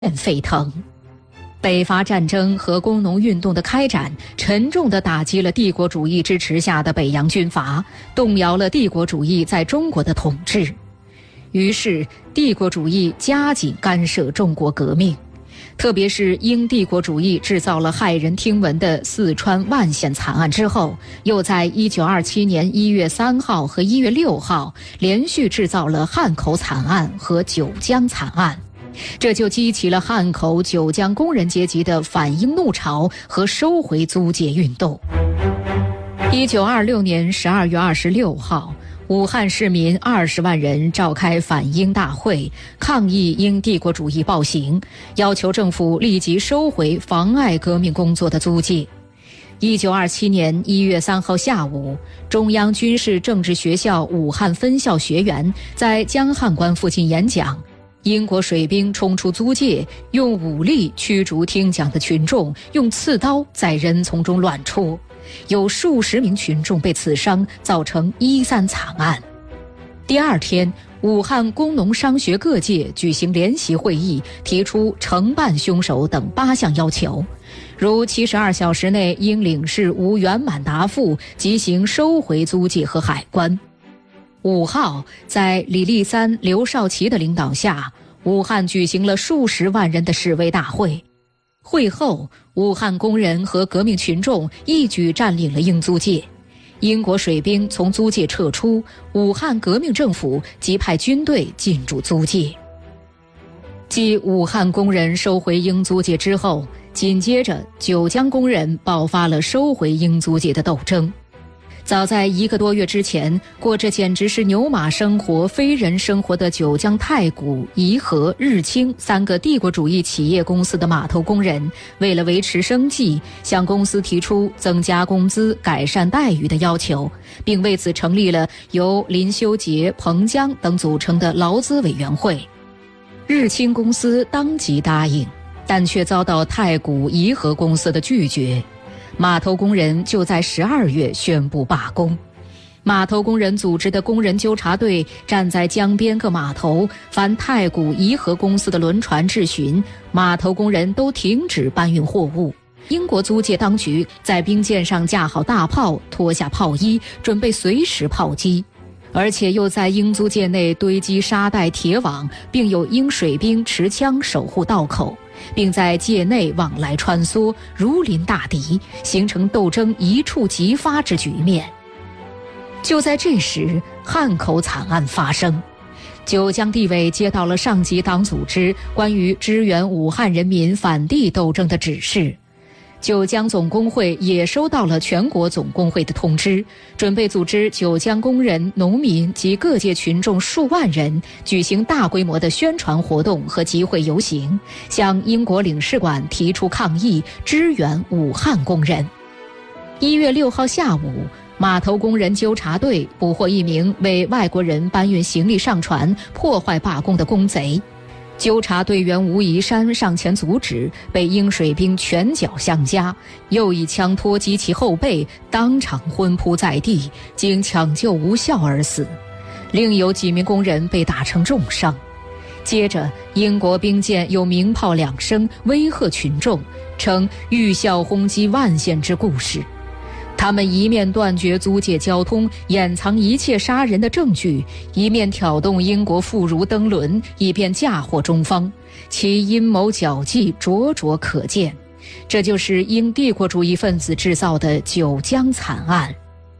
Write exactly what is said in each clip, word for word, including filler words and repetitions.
沸腾。北伐战争和工农运动的开展，沉重地打击了帝国主义支持下的北洋军阀，动摇了帝国主义在中国的统治。于是，帝国主义加紧干涉中国革命，特别是英帝国主义制造了骇人听闻的四川万县惨案之后，又在一九二七年一月三号和一月六号连续制造了汉口惨案和九江惨案。这就激起了汉口、九江工人阶级的反英怒潮和收回租界运动。一九二六年十二月二十六号，武汉市民二十万人召开反英大会，抗议英帝国主义暴行，要求政府立即收回妨碍革命工作的租界。一九二七年一月三号下午，中央军事政治学校武汉分校学员在江汉关附近演讲。英国水兵冲出租界，用武力驱逐听讲的群众，用刺刀在人丛中乱戳，有数十名群众被刺伤，造成一三惨案。第二天，武汉工农商学各界举行联席会议，提出惩办凶手等八项要求，如七十二小时内应领事无圆满答复，即行收回租界和海关。五号，在李立三、刘少奇的领导下，武汉举行了数十万人的示威大会。会后，武汉工人和革命群众一举占领了英租界。英国水兵从租界撤出，武汉革命政府即派军队进驻租界。继武汉工人收回英租界之后，紧接着九江工人爆发了收回英租界的斗争。早在一个多月之前，过着简直是牛马生活、非人生活的九江太谷、颐和、日清三个帝国主义企业公司的码头工人，为了维持生计，向公司提出增加工资、改善待遇的要求，并为此成立了由林修杰、彭江等组成的劳资委员会。日清公司当即答应，但却遭到太谷、颐和公司的拒绝。码头工人就在十二月宣布罢工。码头工人组织的工人纠察队站在江边各码头，凡太谷、颐和公司的轮船质询，码头工人都停止搬运货物。英国租界当局在兵舰上架好大炮，脱下炮衣，准备随时炮击，而且又在英租界内堆积沙袋、铁网，并有英水兵持枪守护道口，并在界内往来穿梭，如临大敌，形成斗争一触即发之局面。就在这时，汉口惨案发生。九江地委接到了上级党组织关于支援武汉人民反帝斗争的指示，九江总工会也收到了全国总工会的通知，准备组织九江工人、农民及各界群众数万人举行大规模的宣传活动和集会游行，向英国领事馆提出抗议，支援武汉工人。一月六号下午，码头工人纠察队捕获一名为外国人搬运行李上船、破坏罢工的工贼。纠察队员吴宜山上前阻止，被英水兵拳脚相加，又一枪托击其后背，当场昏扑在地，经抢救无效而死。另有几名工人被打成重伤。接着，英国兵舰有鸣炮两声，威吓群众，称预效轰击万县之故事。他们一面断绝租界交通，掩藏一切杀人的证据，一面挑动英国妇孺登轮，以便嫁祸中方，其阴谋狡计灼灼可见。这就是英帝国主义分子制造的九江惨案。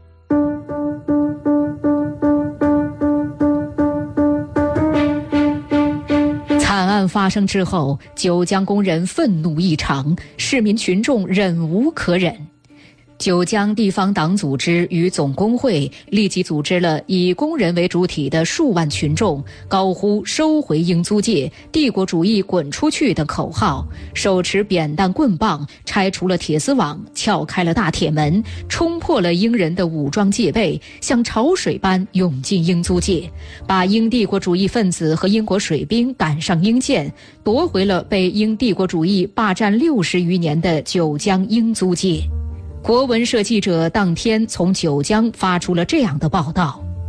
惨案发生之后，九江工人愤怒异常，市民群众忍无可忍。九江地方党组织与总工会立即组织了以工人为主体的数万群众，高呼收回英租界、帝国主义滚出去等口号，手持扁担棍棒，拆除了铁丝网，撬开了大铁门，冲破了英人的武装戒备，像潮水般涌进英租界，把英帝国主义分子和英国水兵赶上英舰，夺回了被英帝国主义霸占六十余年的九江英租界。国文社记者当天从九江发出了这样的报道：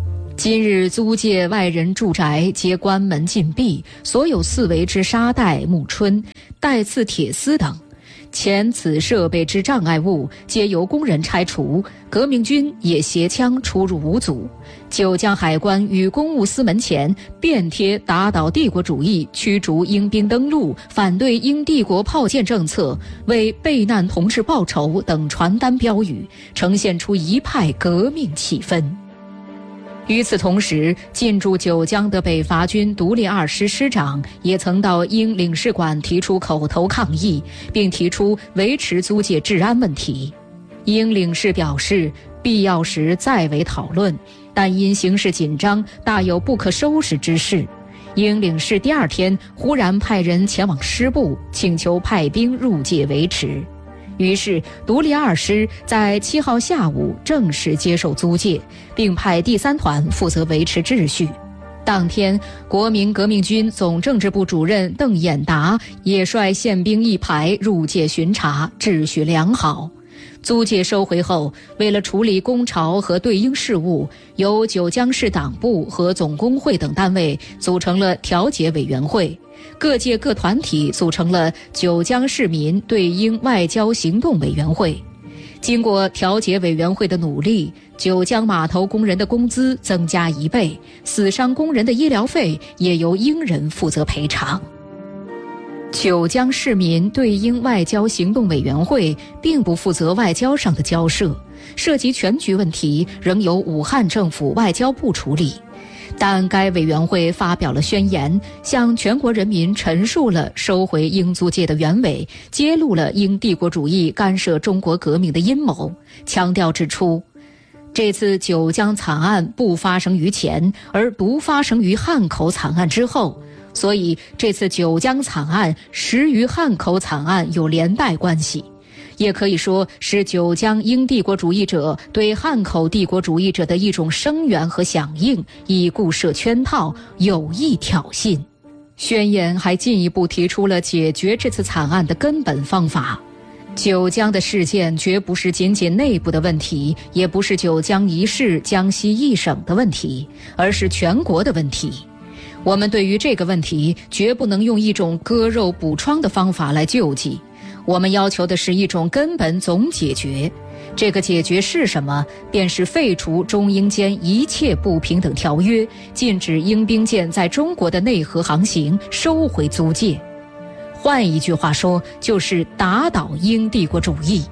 今日租界外人住宅皆关门禁闭，所有四围之沙袋、木春、带刺铁丝等，前此设备之障碍物，皆由工人拆除。革命军也携枪出入无阻。九江海关与公务司门前遍贴打倒帝国主义、驱逐英兵登陆、反对英帝国炮舰政策、为备难同志报仇等传单标语，呈现出一派革命气氛。与此同时，进驻九江的北伐军独立二师师长也曾到英领事馆提出口头抗议，并提出维持租界治安问题。英领事表示，必要时再为讨论，但因形势紧张，大有不可收拾之势。英领事第二天忽然派人前往师部，请求派兵入界维持。于是独立二师在七号下午正式接受租界，并派第三团负责维持秩序。当天，国民革命军总政治部主任邓演达也率宪兵一排入界巡查，秩序良好。租界收回后，为了处理工潮和对英事务，由九江市党部和总工会等单位组成了调解委员会，各界各团体组成了九江市民对英外交行动委员会。经过调解委员会的努力，九江码头工人的工资增加一倍，死伤工人的医疗费也由英人负责赔偿。九江市民对英外交行动委员会并不负责外交上的交涉，涉及全局问题仍由武汉政府外交部处理。但该委员会发表了宣言，向全国人民陈述了收回英租界的原委，揭露了英帝国主义干涉中国革命的阴谋，强调指出，这次九江惨案不发生于前，而独发生于汉口惨案之后，所以这次九江惨案实与汉口惨案有连带关系，也可以说是九江英帝国主义者对汉口帝国主义者的一种声援和响应，以固设圈套，有意挑衅。宣言还进一步提出了解决这次惨案的根本方法。九江的事件绝不是仅仅内部的问题，也不是九江一市、江西一省的问题，而是全国的问题。我们对于这个问题绝不能用一种割肉补疮的方法来救济，我们要求的是一种根本总解决。这个解决是什么？便是废除中英间一切不平等条约，禁止英兵舰在中国的内河航行，收回租界。换一句话说，就是打倒英帝国主义。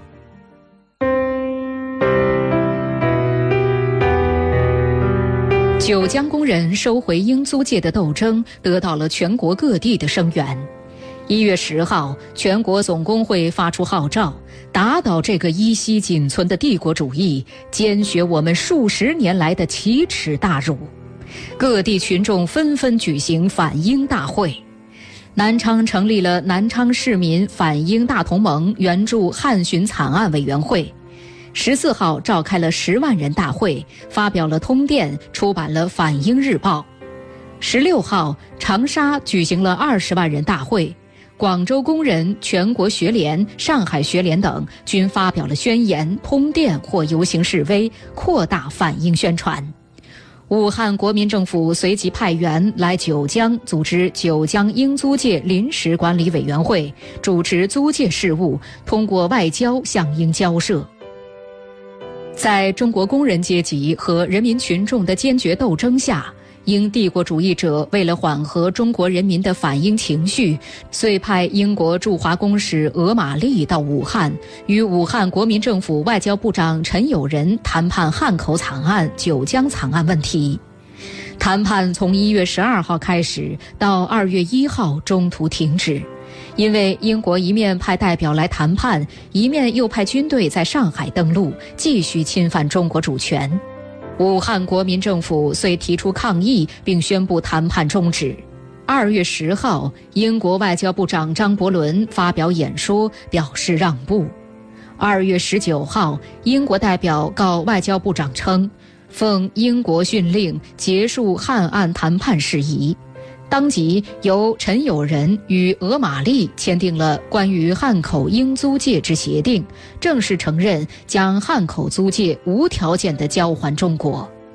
九江工人收回英租界的斗争得到了全国各地的声援。一月十号，全国总工会发出号召，打倒这个依稀仅存的帝国主义，坚决我们数十年来的奇耻大辱。各地群众纷纷举行反英大会。南昌成立了南昌市民反英大同盟援助汉巡惨案委员会。十四号召开了十万人大会，发表了通电，出版了反英日报。十六号，长沙举行了二十万人大会，广州工人、全国学联、上海学联等均发表了宣言、通电或游行示威，扩大反英宣传。武汉国民政府随即派员来九江，组织九江英租界临时管理委员会，主持租界事务，通过外交向英交涉。在中国工人阶级和人民群众的坚决斗争下，英帝国主义者为了缓和中国人民的反英情绪，遂派英国驻华公使额玛丽到武汉，与武汉国民政府外交部长陈友仁谈判汉口惨案、九江惨案问题。谈判从一月十二号开始，到二月一号中途停止。因为英国一面派代表来谈判，一面又派军队在上海登陆，继续侵犯中国主权。武汉国民政府遂提出抗议，并宣布谈判终止。二月十号，英国外交部长张伯伦发表演说，表示让步。二月十九号，英国代表告外交部长称，奉英国训令结束汉案谈判事宜。当即由陈友仁与额玛丽签订了关于汉口英租界之协定，正式承认将汉口租界无条件地交还中国。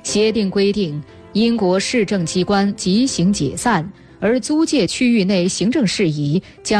协定规定，英国市政机关即行解散，而租界区域内行政事宜将